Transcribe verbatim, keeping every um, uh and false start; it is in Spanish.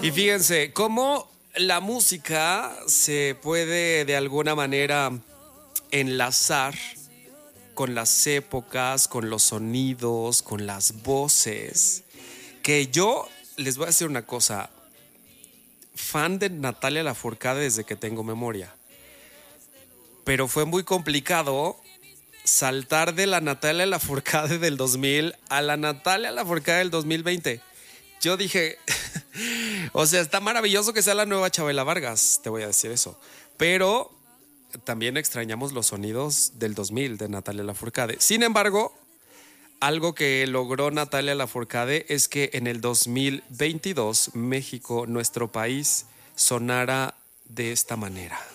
Y fíjense, cómo la música se puede de alguna manera enlazar con las épocas, con los sonidos, con las voces. Que yo les voy a decir una cosa, fan de Natalia Lafourcade desde que tengo memoria. Pero fue muy complicado saltar de la Natalia Lafourcade del dos mil a la Natalia Lafourcade del dos mil veinte. Yo dije, o sea, está maravilloso que sea la nueva Chabela Vargas, te voy a decir eso. Pero también extrañamos los sonidos del dos mil de Natalia Lafourcade. Sin embargo, algo que logró Natalia Lafourcade es que en el dos mil veintidós México, nuestro país, sonara de esta manera.